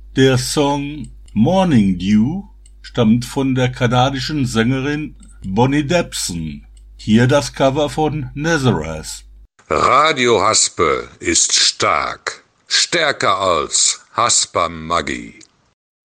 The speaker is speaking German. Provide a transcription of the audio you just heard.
Der Song Morning Dew stammt von der kanadischen Sängerin Bonnie Debson. Hier das Cover von Nazareth. Radio Haspel ist stark, stärker als Hasper Maggi.